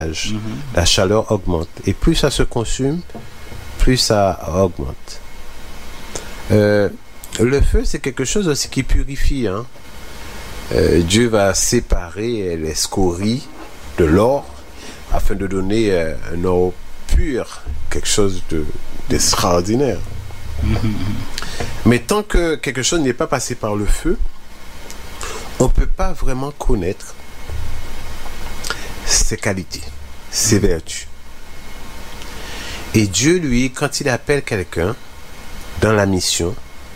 la chaleur augmente. Et plus ça se consume, plus ça augmente. Le feu, c'est quelque chose aussi qui purifie. Hein. Dieu va séparer les scories de l'or afin de donner un or pur, quelque chose d'extraordinaire. Mais tant que quelque chose n'est pas passé par le feu, on ne peut pas vraiment connaître ses qualités, ses vertus. Et Dieu, lui, quand il appelle quelqu'un dans la mission,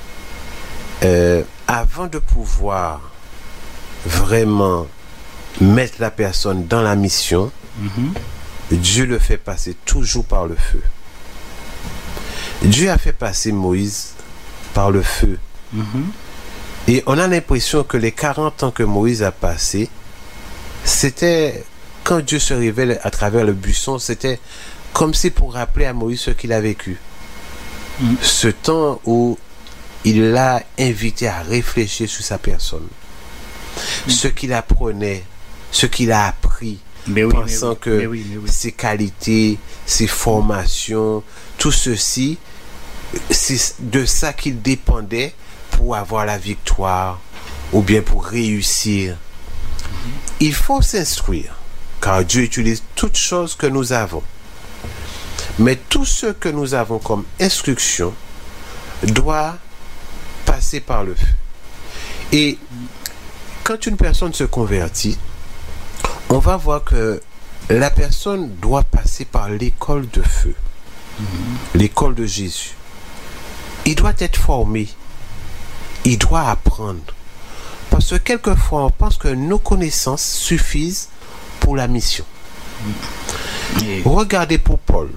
avant de pouvoir vraiment mettre la personne dans la mission, Dieu le fait passer toujours par le feu. Dieu a fait passer Moïse par le feu. Et on a l'impression que les 40 ans que Moïse a passé, c'était, quand Dieu se révèle à travers le buisson, c'était comme si pour rappeler à Moïse ce qu'il a vécu. Ce temps où il l'a invité à réfléchir sur sa personne. Ce qu'il apprenait, ce qu'il a appris, pensant que ses qualités, ses formations, tout ceci, c'est de ça qu'il dépendait pour avoir la victoire ou bien pour réussir. Il faut s'instruire, car Dieu utilise toutes choses que nous avons. Mais tout ce que nous avons comme instruction doit passer par le feu. Et quand une personne se convertit, on va voir que la personne doit passer par l'école de feu, l'école de Jésus. Il doit être formé, il doit apprendre. Parce que quelquefois, on pense que nos connaissances suffisent pour la mission. Regardez pour Paul.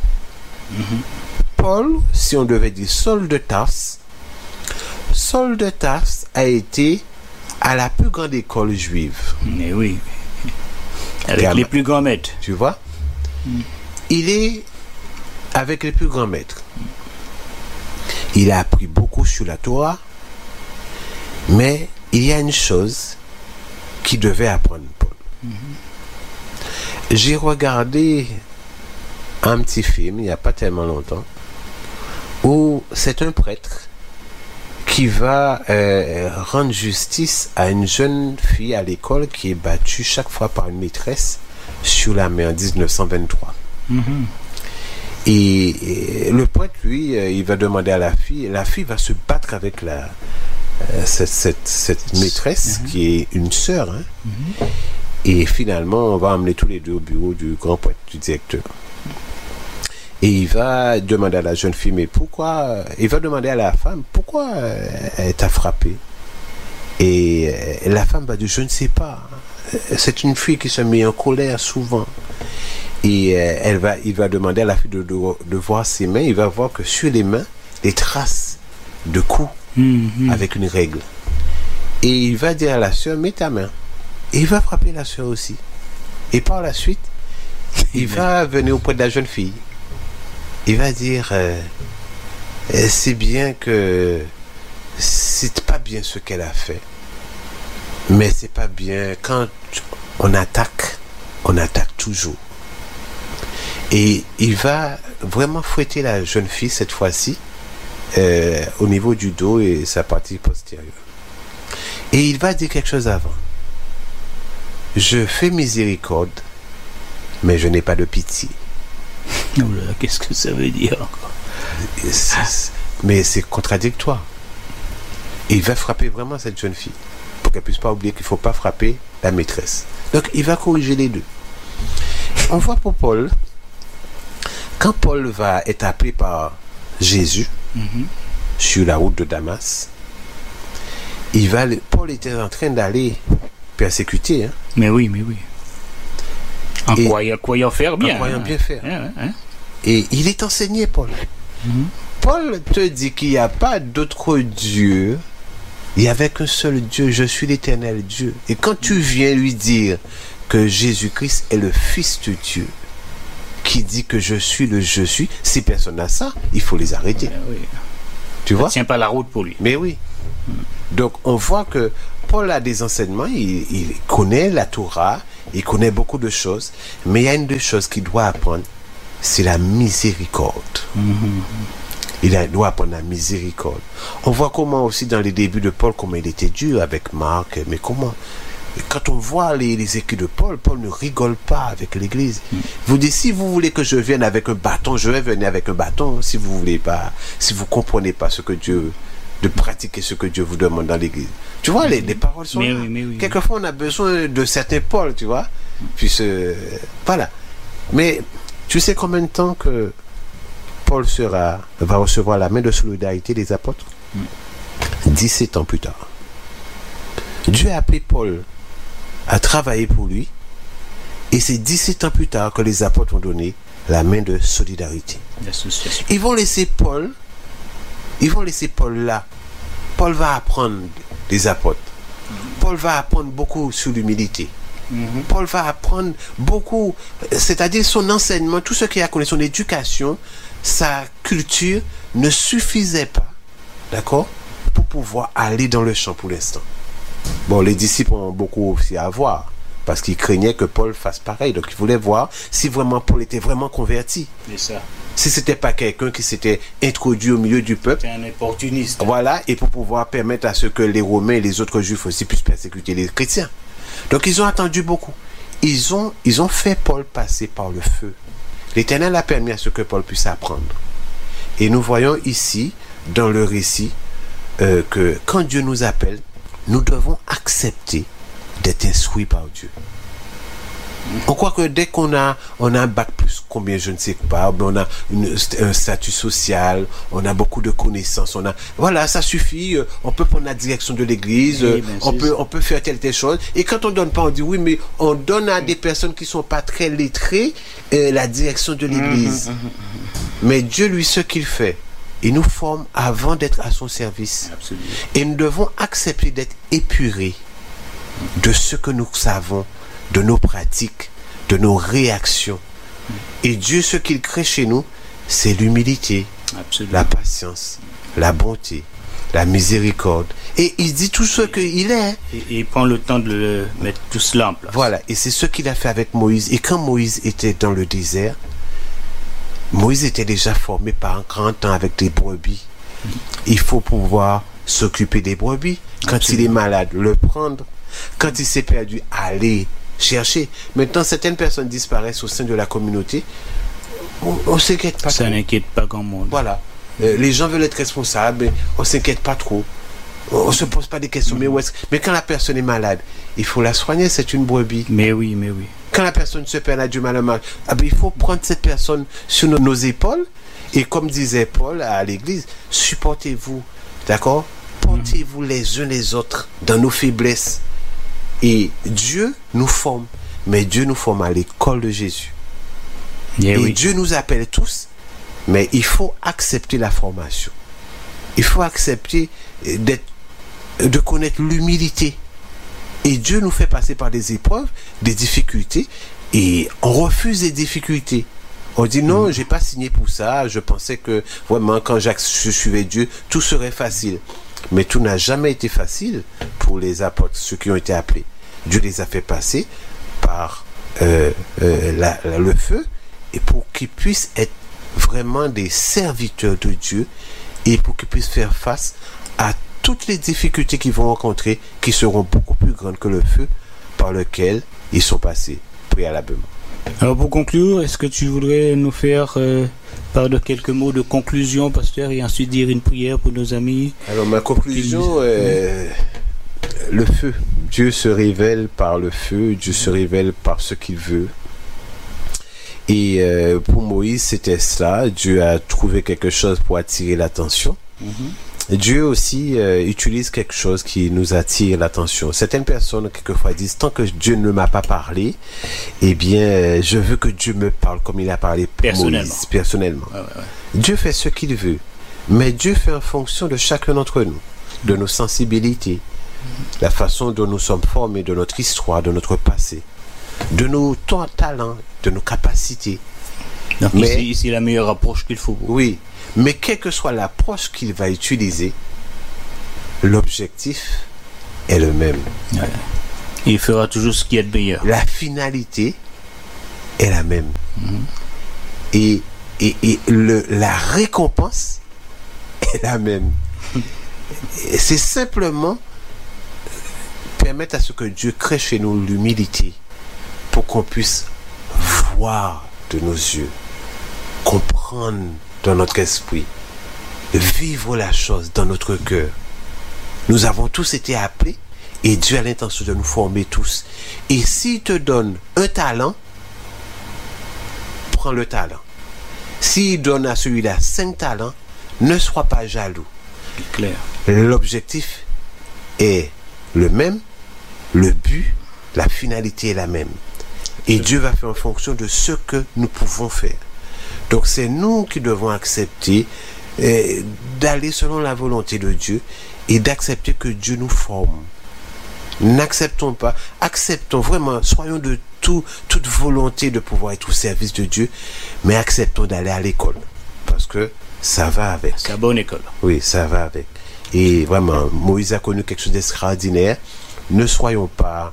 Paul, si on devait dire Saul de Tarse a été à la plus grande école juive. Mais oui. Avec les plus grands maîtres. Tu vois? Il est avec les plus grands maîtres. Il a appris beaucoup sur la Torah, mais il y a une chose qu'il devait apprendre, Paul. J'ai regardé un petit film, il n'y a pas tellement longtemps, où c'est un prêtre qui va rendre justice à une jeune fille à l'école qui est battue chaque fois par une maîtresse sur la mer en 1923. Et le prêtre, lui, il va demander à la fille va se battre avec cette maîtresse qui est une sœur. Hein. Et finalement, on va emmener tous les deux au bureau du grand prêtre, du directeur. Et il va demander à la jeune fille, mais pourquoi, il va demander à la femme, pourquoi elle t'a frappé? Et la femme va dire, je ne sais pas. C'est une fille qui se met en colère souvent. Et il va demander à la fille de voir ses mains. Il va voir que sur les mains, des traces de coups avec une règle. Et il va dire à la sœur, mets ta main. Et il va frapper la sœur aussi. Et par la suite, il va venir auprès de la jeune fille. Il va dire, c'est bien que c'est pas bien ce qu'elle a fait, mais c'est pas bien quand on attaque toujours. Et il va vraiment fouetter la jeune fille cette fois-ci au niveau du dos et sa partie postérieure. Et il va dire quelque chose avant. Je fais miséricorde, mais je n'ai pas de pitié. Oula, qu'est-ce que ça veut dire? Mais c'est contradictoire. Et il va frapper vraiment cette jeune fille pour qu'elle ne puisse pas oublier qu'il ne faut pas frapper la maîtresse. Donc il va corriger les deux. On voit pour Paul, quand Paul va être appelé par Jésus sur la route de Damas, Paul était en train d'aller persécuter. Hein. Mais oui. En croyant faire bien. En croyant bien faire. Et il est enseigné, Paul. Paul te dit qu'il n'y a pas d'autre Dieu. Il n'y avait qu'un seul Dieu. Je suis l'éternel Dieu. Et quand tu viens lui dire que Jésus-Christ est le Fils de Dieu, qui dit que je suis le je suis, ces personnes-là, ça, il faut les arrêter. Oui. Tu vois? Ça ne tient pas la route pour lui. Mais oui. Donc on voit que Paul a des enseignements, il connaît la Torah, il connaît beaucoup de choses, mais il y a une des choses qu'il doit apprendre, c'est la miséricorde. Il doit apprendre la miséricorde. On voit comment aussi dans les débuts de Paul, comment il était dur avec Marc, mais comment... Quand on voit les écrits de Paul, Paul ne rigole pas avec l'église. Vous dites, si vous voulez que je vienne avec un bâton, je vais venir avec un bâton. Si vous voulez pas, si vous comprenez pas ce que Dieu, de pratiquer ce que Dieu vous demande dans l'église. Tu vois, les paroles sont là. Oui. Quelquefois, on a besoin de certains Paul, tu vois. Puis, voilà. Mais, tu sais combien de temps que Paul va recevoir la main de solidarité des apôtres? 17 ans plus tard. Dieu a appelé Paul à travailler pour lui, et c'est 17 ans plus tard que les apôtres vont donner la main de solidarité. Ils vont laisser Paul là. Paul va apprendre des apôtres. Paul va apprendre beaucoup sur l'humilité. Paul va apprendre beaucoup, c'est-à-dire son enseignement, tout ce qu'il a connu, son éducation, sa culture ne suffisait pas, d'accord, pour pouvoir aller dans le champ pour l'instant. Bon, les disciples ont beaucoup aussi à voir, parce qu'ils craignaient que Paul fasse pareil. Donc, ils voulaient voir si vraiment Paul était vraiment converti. C'est ça. Si c'était pas quelqu'un qui s'était introduit au milieu du peuple. C'est un opportuniste. Voilà, et pour pouvoir permettre à ce que les Romains et les autres Juifs aussi puissent persécuter les chrétiens. Donc, ils ont attendu beaucoup. Ils ont fait Paul passer par le feu. L'Éternel a permis à ce que Paul puisse apprendre. Et nous voyons ici, dans le récit, que quand Dieu nous appelle, nous devons accepter d'être instruits par Dieu. On croit que dès qu'on a un bac plus combien, je ne sais pas, on a un statut social, on a beaucoup de connaissances, voilà, ça suffit, on peut prendre la direction de l'église, oui, on peut faire telle chose. Et quand on donne pas, on dit oui, mais on donne à des personnes qui sont pas très lettrées la direction de l'église. Mais Dieu, lui, ce qu'il fait, il nous forme avant d'être à son service. Absolument. Et nous devons accepter d'être épurés de ce que nous savons, de nos pratiques, de nos réactions. Et Dieu, ce qu'il crée chez nous, c'est l'humilité, la patience, la bonté, la miséricorde. Et il dit tout ce qu'il est. Et il prend le temps de le mettre tout cela en place. Voilà, et c'est ce qu'il a fait avec Moïse. Et quand Moïse était dans le désert, Moïse était déjà formé par un grand temps avec des brebis. Il faut pouvoir s'occuper des brebis. Quand il est malade, le prendre. Quand il s'est perdu, aller chercher. Maintenant, certaines personnes disparaissent au sein de la communauté. On ne s'inquiète pas. Ça n'inquiète pas grand monde. Voilà. Les gens veulent être responsables, mais on ne s'inquiète pas trop. On ne se pose pas des questions. Mais quand la personne est malade, il faut la soigner, c'est une brebis. Mais oui. Quand la personne se perd, elle a du mal à mal. Il faut prendre cette personne sur nos épaules. Et comme disait Paul à l'église, supportez-vous. D'accord? Portez-vous les uns les autres dans nos faiblesses. Et Dieu nous forme. Mais Dieu nous forme à l'école de Jésus. Et Dieu nous appelle tous. Mais il faut accepter la formation. Il faut accepter de connaître l'humilité. Et Dieu nous fait passer par des épreuves, des difficultés, et on refuse les difficultés. On dit non, j'ai pas signé pour ça, je pensais que vraiment quand je suivais Dieu, tout serait facile. Mais tout n'a jamais été facile pour les apôtres, ceux qui ont été appelés. Dieu les a fait passer par le feu, et pour qu'ils puissent être vraiment des serviteurs de Dieu, et pour qu'ils puissent faire face à toutes les difficultés qu'ils vont rencontrer, qui seront beaucoup plus grandes que le feu par lequel ils sont passés préalablement. Alors pour conclure, est-ce que tu voudrais nous faire part de quelques mots de conclusion, pasteur, et ensuite dire une prière pour nos amis? Alors ma conclusion, le feu. Dieu se révèle par le feu, Dieu se révèle par ce qu'il veut. Et pour Moïse, c'était cela. Dieu a trouvé quelque chose pour attirer l'attention. Dieu aussi utilise quelque chose qui nous attire l'attention. Certaines personnes, quelquefois, disent, tant que Dieu ne m'a pas parlé, eh bien, je veux que Dieu me parle comme il a parlé Moïse, personnellement. Ouais. Dieu fait ce qu'il veut, mais Dieu fait en fonction de chacun d'entre nous, de nos sensibilités, la façon dont nous sommes formés, de notre histoire, de notre passé, de nos talents, de nos capacités. Donc mais, ici, la meilleure approche qu'il faut. Oui. Mais quelle que soit l'approche qu'il va utiliser, l'objectif est le même. Ouais. Il fera toujours ce qui est de meilleur. La finalité est la même. Et la récompense est la même. C'est simplement permettre à ce que Dieu crée chez nous l'humilité pour qu'on puisse voir de nos yeux, comprendre dans notre esprit, vivre la chose dans notre cœur. Nous avons tous été appelés et Dieu a l'intention de nous former tous. Et s'il te donne un talent, prends le talent. S'il donne à celui-là 5 talents, ne sois pas jaloux. Clair. L'objectif est le même, le but, la finalité est la même. Et Dieu va faire en fonction de ce que nous pouvons faire. Donc c'est nous qui devons accepter d'aller selon la volonté de Dieu et d'accepter que Dieu nous forme. N'acceptons pas, acceptons vraiment, soyons de toute volonté de pouvoir être au service de Dieu, mais acceptons d'aller à l'école. Parce que ça va avec. C'est la bonne école. Oui, ça va avec. Et vraiment, Moïse a connu quelque chose d'extraordinaire. Ne soyons pas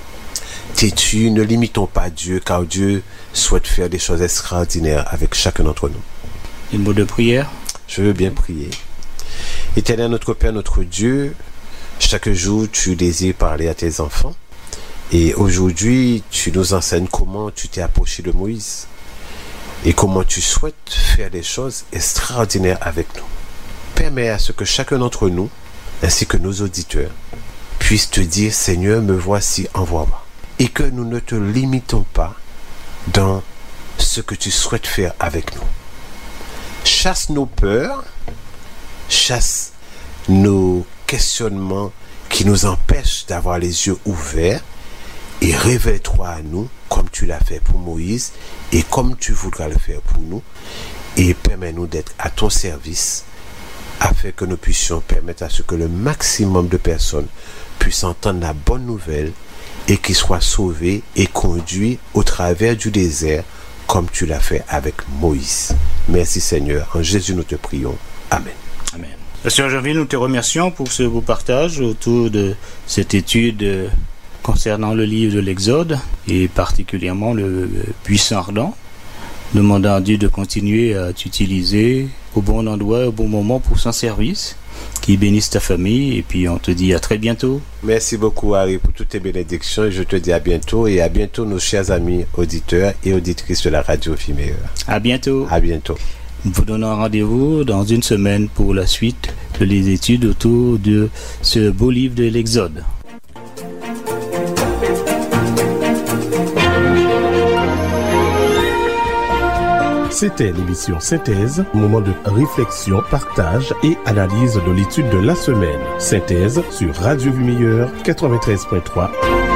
têtus, ne limitons pas Dieu, car Dieu souhaite faire des choses extraordinaires avec chacun d'entre nous. Un mot de prière? Je veux bien prier. Éternel notre Père, notre Dieu, chaque jour tu désires parler à tes enfants. Et aujourd'hui, tu nous enseignes comment tu t'es approché de Moïse et comment tu souhaites faire des choses extraordinaires avec nous. Permets à ce que chacun d'entre nous, ainsi que nos auditeurs, puissent te dire, Seigneur, me voici, envoie-moi. Et que nous ne te limitons pas dans ce que tu souhaites faire avec nous. Chasse nos peurs, chasse nos questionnements qui nous empêchent d'avoir les yeux ouverts et révèle-toi à nous comme tu l'as fait pour Moïse et comme tu voudras le faire pour nous et permets-nous d'être à ton service afin que nous puissions permettre à ce que le maximum de personnes puissent entendre la bonne nouvelle et qu'ils soient sauvés et conduits au travers du désert comme tu l'as fait avec Moïse. Merci Seigneur, en Jésus nous te prions. Amen. Amen. Pasteur Janvier, nous te remercions pour ce beau partage autour de cette étude concernant le livre de l'Exode et particulièrement le buisson ardent, demandant à Dieu de continuer à t'utiliser au bon endroit, au bon moment pour son service, qui bénisse ta famille et puis on te dit à très bientôt. Merci beaucoup Harry pour toutes tes bénédictions et je te dis à bientôt et à bientôt nos chers amis auditeurs et auditrices de la radio Vie Meilleure. À bientôt. À bientôt. Nous vous donnons rendez-vous dans une semaine pour la suite de les études autour de ce beau livre de l'Exode. C'était l'émission Synthèse, moment de réflexion, partage et analyse de l'étude de la semaine. Synthèse sur Radio Vie Meilleure 93.3.